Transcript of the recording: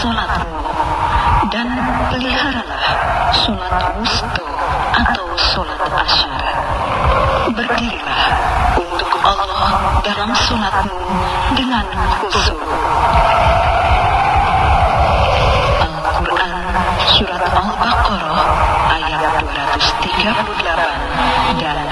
solatmu, dan peliharalah solat wusta atau solat asyar. Berdirilah untuk Allah dalam solatmu dengan khusyuk. Al-Quran Surat Al-Baqarah ayat 238 dan